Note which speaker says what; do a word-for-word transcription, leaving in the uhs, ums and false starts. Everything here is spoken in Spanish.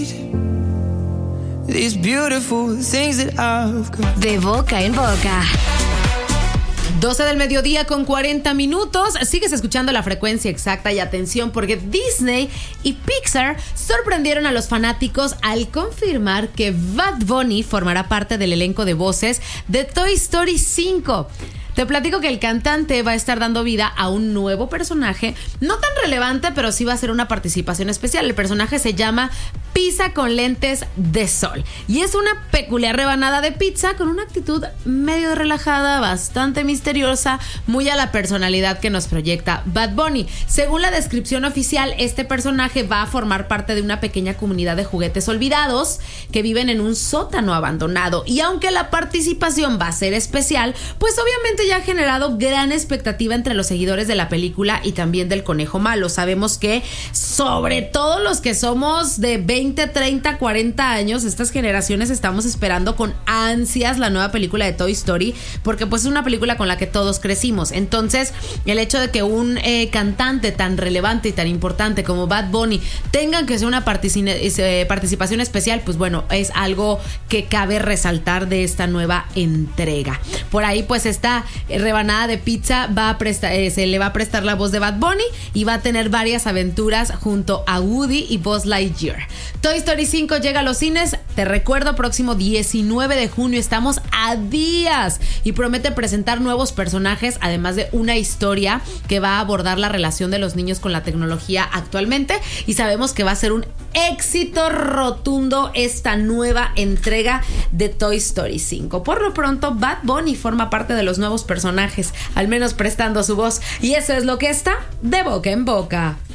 Speaker 1: These beautiful things that I've got.
Speaker 2: De boca en boca.
Speaker 3: doce del mediodía con cuarenta minutos. Sigues escuchando la frecuencia exacta y atención porque Disney y Pixar sorprendieron a los fanáticos al confirmar que Bad Bunny formará parte del elenco de voces de Toy Story cinco. Te platico que el cantante va a estar dando vida a un nuevo personaje, no tan relevante, pero sí va a ser una participación especial. El personaje se llama Pizza con lentes de sol y es una peculiar rebanada de pizza con una actitud medio relajada, bastante misteriosa, muy a la personalidad que nos proyecta Bad Bunny. Según la descripción oficial, este personaje va a formar parte de una pequeña comunidad de juguetes olvidados que viven en un sótano abandonado, y aunque la participación va a ser especial, pues obviamente ya ha generado gran expectativa entre los seguidores de la película y también del Conejo Malo. Sabemos que sobre todo los que somos de veinte, treinta, cuarenta años, estas generaciones estamos esperando con ansias la nueva película de Toy Story, porque pues es una película con la que todos crecimos. Entonces el hecho de que un eh, cantante tan relevante y tan importante como Bad Bunny tengan que ser una partici- eh, participación especial, pues bueno, es algo que cabe resaltar de esta nueva entrega. Por ahí pues está rebanada de pizza, va a prestar, eh, se le va a prestar la voz de Bad Bunny y va a tener varias aventuras junto a Woody y Buzz Lightyear. Toy Story cinco llega a los cines, te recuerdo, próximo diecinueve de junio, estamos a días, y promete presentar nuevos personajes, además de una historia que va a abordar la relación de los niños con la tecnología actualmente, y sabemos que va a ser un éxito rotundo esta nueva entrega de Toy Story cinco. Por lo pronto, Bad Bunny forma parte de los nuevos personajes, al menos prestando su voz, y eso es lo que está de boca en boca.